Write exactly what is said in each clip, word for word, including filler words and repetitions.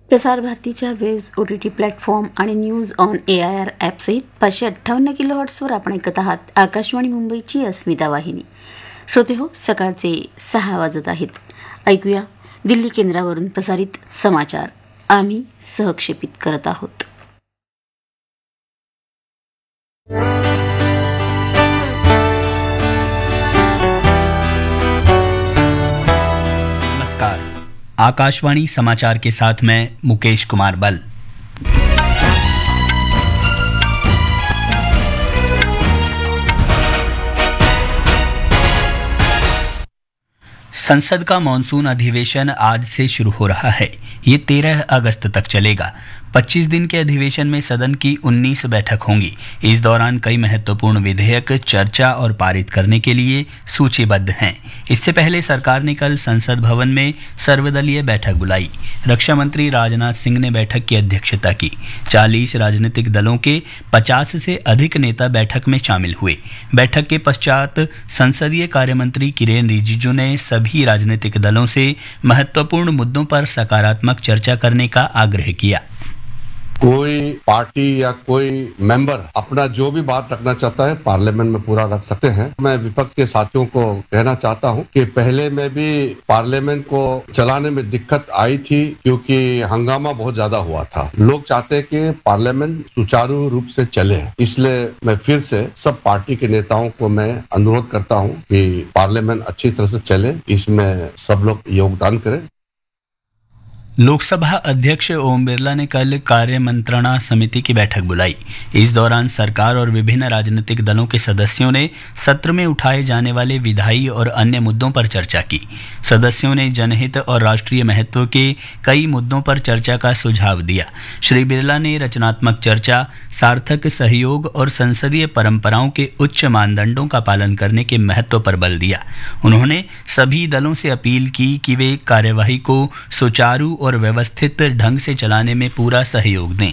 प्रसार भारतीच्या waves O T T platform आणि news on A I R ॲपसहित पाचशे अठ्ठावन्न किलो हॉट्सवर आपण ऐकत आहात आकाशवाणी मुंबईची अस्मिता वाहिनी. श्रोते हो, सकाळचे सहा वाजत आहेत. ऐकूया दिल्ली केंद्रावरून प्रसारित समाचार. आम्ही सहक्षेपित करत आहोत. नमस्कार. आकाशवाणी समाचार के साथ मैं मुकेश कुमार बल. संसद का मानसून अधिवेशन आज से शुरू हो रहा है. ये तेरह अगस्त तक चलेगा. पच्चीस दिन के अधिवेशन में सदन की उन्नीस बैठक होंगी. इस दौरान कई महत्वपूर्ण विधेयक चर्चा और पारित करने के लिए सूचीबद्ध हैं. इससे पहले सरकार ने कल संसद भवन में सर्वदलीय बैठक बुलाई. रक्षा मंत्री राजनाथ सिंह ने बैठक की अध्यक्षता की. चालीस राजनीतिक दलों के पचास से अधिक नेता बैठक में शामिल हुए. बैठक के पश्चात संसदीय कार्य मंत्री किरेन रिजिजू ने सभी राजनीतिक दलों से महत्वपूर्ण मुद्दों पर सकारात्मक चर्चा करने का आग्रह किया. कोई पार्टी या कोई मेंबर अपना जो भी बात रखना चाहता है पार्लियामेंट में पूरा रख सकते हैं. मैं विपक्ष के साथियों को कहना चाहता हूं कि पहले में भी पार्लियामेंट को चलाने में दिक्कत आई थी क्योंकि हंगामा बहुत ज्यादा हुआ था. लोग चाहते हैं कि पार्लियामेंट सुचारू रूप से चले. इसलिए मैं फिर से सब पार्टी के नेताओं को मैं अनुरोध करता हूं कि पार्लियामेंट अच्छी तरह से चले. इसमें सब लोग योगदान करें. लोकसभा अध्यक्ष ओम बिरला ने कल कार्य मंत्रणा समिति की बैठक बुलाई. इस दौरान सरकार और विभिन्न राजनीतिक दलों के सदस्यों ने सत्र में उठाए जाने वाले विधायी और अन्य मुद्दों पर चर्चा की. सदस्यों ने जनहित और राष्ट्रीय महत्व के कई मुद्दों पर चर्चा का सुझाव दिया. श्री बिरला ने रचनात्मक चर्चा, सार्थक सहयोग और संसदीय परंपराओं के उच्च मानदंडों का पालन करने के महत्व पर बल दिया. उन्होंने सभी दलों से अपील की कि वे कार्यवाही को सुचारू और व्यवस्थित ढंग से चलाने में पूरा सहयोग दें.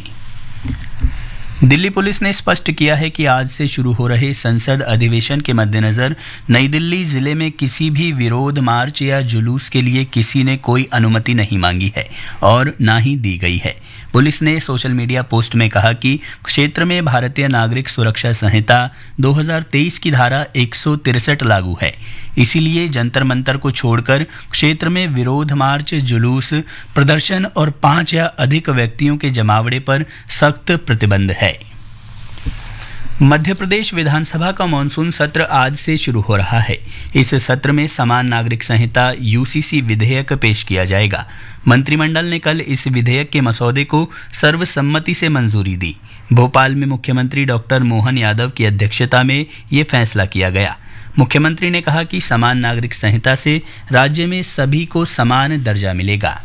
दिल्ली पुलिस ने स्पष्ट किया है कि आज से शुरू हो रहे संसद अधिवेशन के मद्देनजर नई दिल्ली जिले में किसी भी विरोध मार्च या जुलूस के लिए किसी ने कोई अनुमति नहीं मांगी है और ना ही दी गई है. पुलिस ने सोशल मीडिया पोस्ट में कहा कि क्षेत्र में भारतीय नागरिक सुरक्षा संहिता दो हज़ार तेईस की धारा एक सौ तिरसठ लागू है. इसीलिए जंतर मंतर को छोड़कर क्षेत्र में विरोध मार्च, जुलूस, प्रदर्शन और पांच या अधिक व्यक्तियों के जमावड़े पर सख्त प्रतिबंध है. मध्य प्रदेश विधानसभा का मानसून सत्र आज से शुरू हो रहा है. इस सत्र में समान नागरिक संहिता यू सी सी विधेयक पेश किया जाएगा. मंत्रिमंडल ने कल इस विधेयक के मसौदे को सर्वसम्मति से मंजूरी दी. भोपाल में मुख्यमंत्री डॉक्टर मोहन यादव की अध्यक्षता में ये फैसला किया गया. मुख्यमंत्री ने कहा कि समान नागरिक संहिता से राज्य में सभी को समान दर्जा मिलेगा.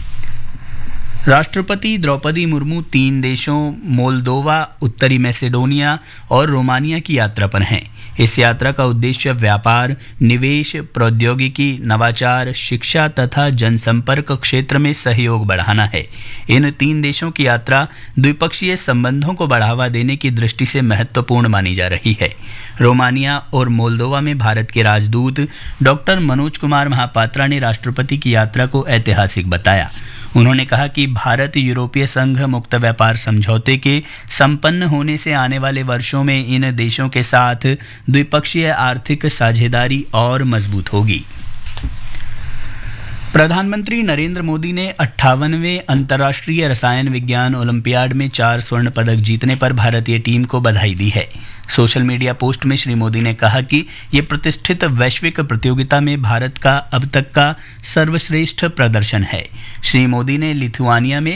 राष्ट्रपति द्रौपदी मुर्मू तीन देशों मोल्दोवा, उत्तरी मैसेडोनिया और रोमानिया की यात्रा पर हैं. इस यात्रा का उद्देश्य व्यापार, निवेश, प्रौद्योगिकी, नवाचार, शिक्षा तथा जनसंपर्क क्षेत्र में सहयोग बढ़ाना है. इन तीन देशों की यात्रा द्विपक्षीय संबंधों को बढ़ावा देने की दृष्टि से महत्वपूर्ण मानी जा रही है. रोमानिया और मोल्दोवा में भारत के राजदूत डॉक्टर मनोज कुमार महापात्रा ने राष्ट्रपति की यात्रा को ऐतिहासिक बताया. उन्होंने कहा कि भारत यूरोपीय संघ मुक्त व्यापार समझौते के संपन्न होने से आने वाले वर्षों में इन देशों के साथ द्विपक्षीय आर्थिक साझेदारी और मजबूत होगी. प्रधानमंत्री नरेंद्र मोदी ने अट्ठावनवें अंतर्राष्ट्रीय रसायन विज्ञान ओलंपियाड में चार स्वर्ण पदक जीतने पर भारतीय टीम को बधाई दी है. सोशल मीडिया पोस्ट में श्री मोदी ने कहा कि ये प्रतिष्ठित वैश्विक प्रतियोगिता में भारत का अब तक का सर्वश्रेष्ठ प्रदर्शन है. श्री मोदी ने लिथुआनिया में